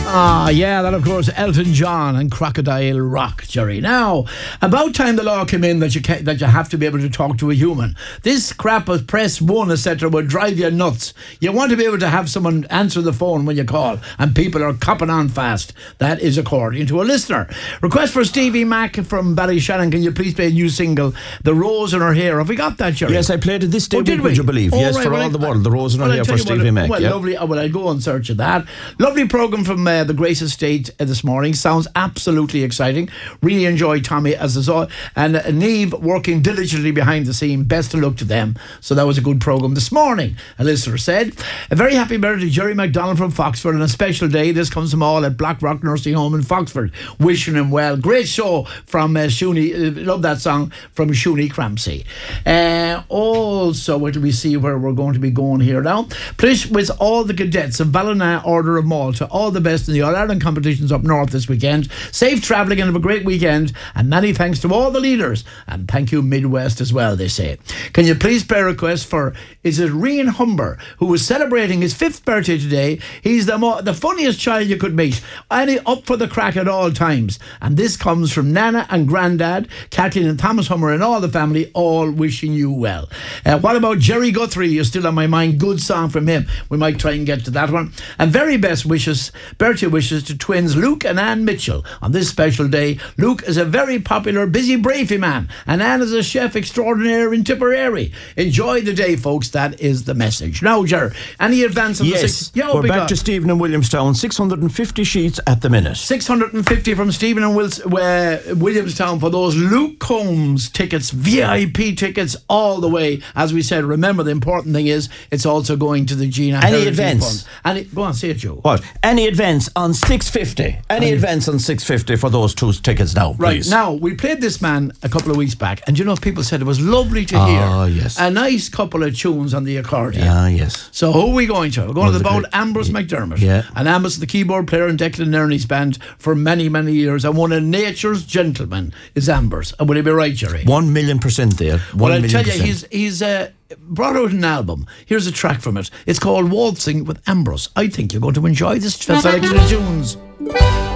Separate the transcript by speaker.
Speaker 1: Yeah, that of course Elton John and Crocodile Rock, Jerry. Now, about time the law came in that you have to be able to talk to a human. This crap of press 1, etc. would drive you nuts. You want to be able to have someone answer the phone when you call, and people are copping on fast. That is according to a listener. Request for Stevie Mac from Ballyshannon. Can you please play a new single, The Rose in Her Hair? Have we got that, Jerry?
Speaker 2: Yes, I played it this day.
Speaker 1: Did
Speaker 2: would
Speaker 1: we?
Speaker 2: you believe?
Speaker 1: Oh,
Speaker 2: yes,
Speaker 1: right,
Speaker 2: for
Speaker 1: well,
Speaker 2: all the world. The Rose in Her Hair for Stevie Mac.
Speaker 1: Well, lovely. Well, I'll go and search of that. Lovely programme from the Grace Estate this morning. Sounds absolutely exciting. Really enjoyed Tommy as I saw, and Neve working diligently behind the scene. Best of luck to them. So that was a good programme this morning. A listener said, a very happy birthday to Jerry McDonald from Foxford on a special day. This comes from all at Blackrock Nursing Home in Foxford. Wishing him well. Great show from Shuni. Love that song from Shuni Crampsey. Also, what do we see where we're going to be going here now? Please, with all the cadets of Ballina Order of Malta, all the best in the All-Ireland competitions up north this weekend. Safe travelling and have a great weekend, and many thanks to all the leaders, and thank you Midwest as well, they say. Can you please play a request for, is it Rian Humber, who is celebrating his 5th birthday today. He's the funniest child you could meet, and up for the crack at all times, and this comes from Nana and Grandad, Kathleen and Thomas Hummer and all the family, all wishing you well. What about Jerry Guthrie? You're still on my mind. Good song from him. We might try and get to that one. And very best wishes, birthday wishes to twins Luke and Anne Mitchell on this special day. Luke is a very popular, busy Bravey man, and Anne is a chef extraordinaire in Tipperary. Enjoy the day, folks. That is the message. Now, Ger, any advance on the six?
Speaker 2: Yeah, we're back to Stephen and Williamstown. 650 sheets at the minute.
Speaker 1: 650 from Stephen and Williamstown for those Luke Combs tickets, VIP tickets all the way. As we said, remember the important thing is it's also going to the Gina
Speaker 2: Any
Speaker 1: Heritage
Speaker 2: advance?
Speaker 1: Fund. Go on, say it, Joe.
Speaker 2: What? Any advance on 650? Any advance on 650 for those 2 tickets now, please?
Speaker 1: Right, now, we played this man a couple of weeks back, and you know, people said it was lovely to hear.
Speaker 2: Oh, yes.
Speaker 1: A nice couple of tunes on the accordion.
Speaker 2: Ah, yes.
Speaker 1: So who are we going to? We're going to the boat Ambrose McDermott.
Speaker 2: Yeah.
Speaker 1: And Ambrose is the keyboard player in Declan Ernie's band for many, many years, and one of nature's gentlemen is Ambrose. And will he be right, Jerry?
Speaker 2: 1,000,000% there.
Speaker 1: Well, I'll tell you, he's brought out an album. Here's a track from it. It's called Waltzing with Ambrose. I think you're going to enjoy this selection of tunes.